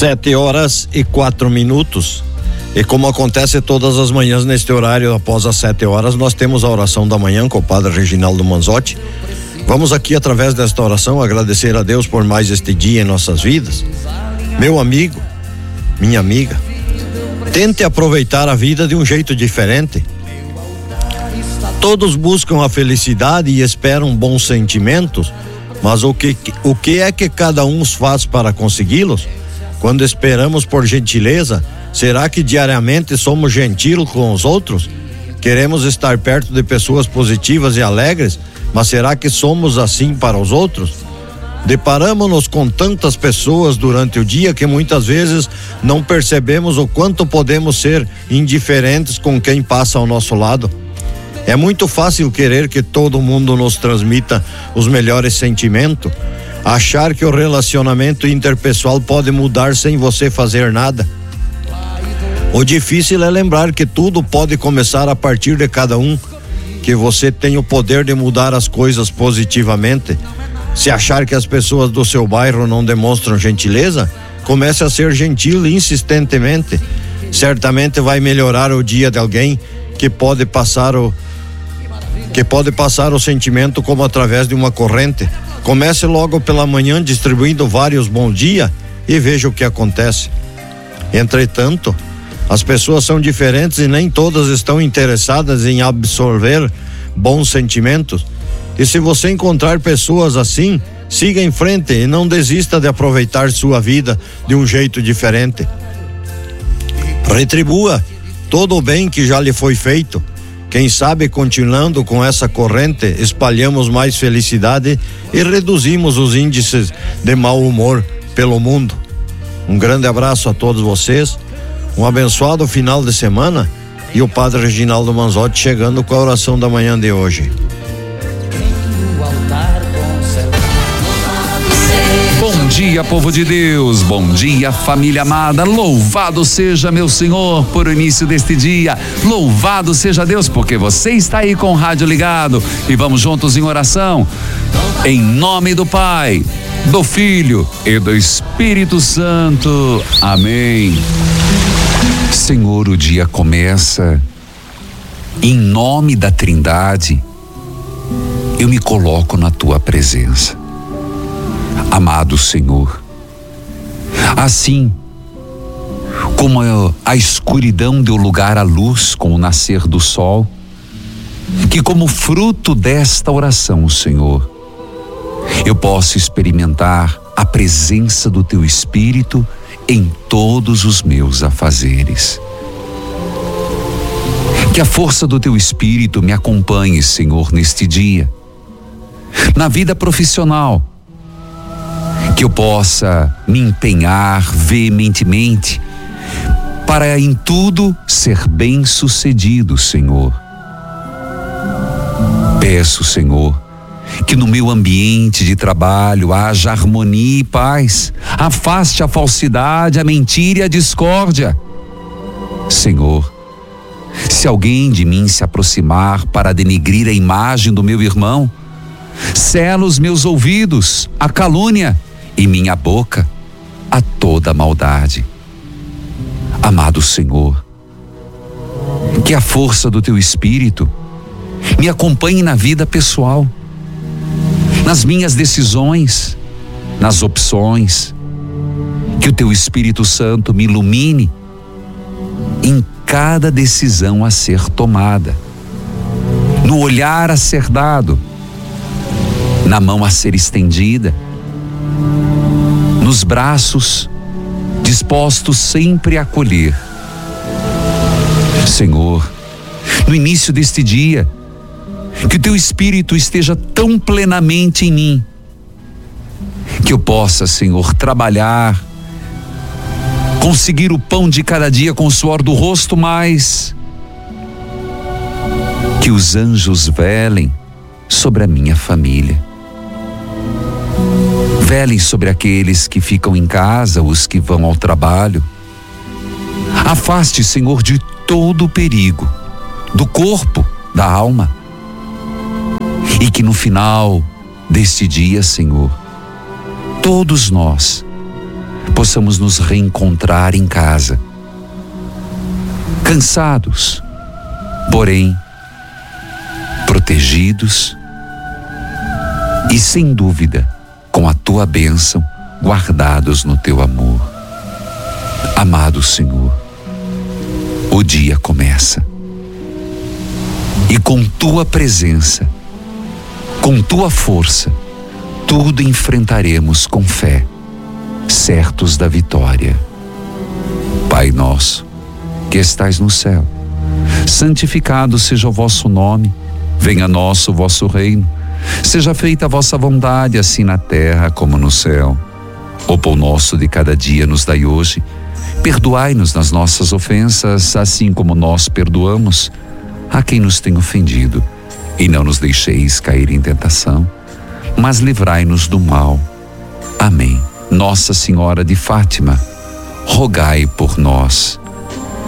7h04. E como acontece todas as manhãs neste horário, após as 7h, nós temos a oração da manhã com o Padre Reginaldo Manzotti. Vamos aqui, através desta oração, agradecer a Deus por mais este dia em nossas vidas. Meu amigo, minha amiga, tente aproveitar a vida de um jeito diferente. Todos buscam a felicidade e esperam bons sentimentos, mas o que é que cada um faz para consegui-los? Quando esperamos por gentileza, será que diariamente somos gentis com os outros? Queremos estar perto de pessoas positivas e alegres, mas será que somos assim para os outros? Deparamos-nos com tantas pessoas durante o dia que muitas vezes não percebemos o quanto podemos ser indiferentes com quem passa ao nosso lado. É muito fácil querer que todo mundo nos transmita os melhores sentimentos, achar que o relacionamento interpessoal pode mudar sem você fazer nada. O difícil é lembrar que tudo pode começar a partir de cada um, que você tem o poder de mudar as coisas positivamente. Se achar que as pessoas do seu bairro não demonstram gentileza, comece a ser gentil insistentemente. Certamente vai melhorar o dia de alguém que pode passar o sentimento como através de uma corrente. Comece logo pela manhã distribuindo vários bons dias e veja o que acontece. Entretanto, as pessoas são diferentes e nem todas estão interessadas em absorver bons sentimentos. E se você encontrar pessoas assim, siga em frente e não desista de aproveitar sua vida de um jeito diferente. Retribua todo o bem que já lhe foi feito. Quem sabe, continuando com essa corrente, espalhamos mais felicidade e reduzimos os índices de mau humor pelo mundo. Um grande abraço a todos vocês, um abençoado final de semana e o Padre Reginaldo Manzotti chegando com a oração da manhã de hoje. Bom dia, povo de Deus, bom dia, família amada, louvado seja meu Senhor por o início deste dia, louvado seja Deus porque você está aí com o rádio ligado e vamos juntos em oração, em nome do Pai, do Filho e do Espírito Santo, amém. Senhor, o dia começa, em nome da Trindade, eu me coloco na tua presença. Amado Senhor, assim como a escuridão deu lugar à luz com o nascer do sol, que como fruto desta oração, Senhor, eu posso experimentar a presença do teu Espírito em todos os meus afazeres. Que a força do teu Espírito me acompanhe, Senhor, neste dia, na vida profissional, que eu possa me empenhar veementemente para em tudo ser bem-sucedido, Senhor. Peço, Senhor, que no meu ambiente de trabalho haja harmonia e paz, afaste a falsidade, a mentira e a discórdia. Senhor, se alguém de mim se aproximar para denegrir a imagem do meu irmão, sela os meus ouvidos à calúnia e minha boca a toda maldade. Amado Senhor, que a força do teu Espírito me acompanhe na vida pessoal, nas minhas decisões, nas opções, que o teu Espírito Santo me ilumine em cada decisão a ser tomada, no olhar a ser dado, na mão a ser estendida, nos braços dispostos sempre a acolher. Senhor, no início deste dia, que o teu Espírito esteja tão plenamente em mim, que eu possa, Senhor, trabalhar, conseguir o pão de cada dia com o suor do rosto, mas que os anjos velem sobre a minha família. Velem sobre aqueles que ficam em casa, os que vão ao trabalho. Afaste, Senhor, de todo o perigo, do corpo, da alma. E que no final deste dia, Senhor, todos nós possamos nos reencontrar em casa, cansados, porém protegidos e, sem dúvida, com a tua bênção, guardados no teu amor. Amado Senhor, o dia começa e com tua presença, com tua força, tudo enfrentaremos com fé, certos da vitória. Pai nosso, que estais no céu, santificado seja o vosso nome, venha a nós o vosso reino, seja feita a vossa vontade, assim na terra como no céu. O pão nosso de cada dia nos dai hoje, perdoai-nos nas nossas ofensas, assim como nós perdoamos a quem nos tem ofendido, e não nos deixeis cair em tentação, mas livrai-nos do mal. Amém. Nossa Senhora de Fátima, rogai por nós.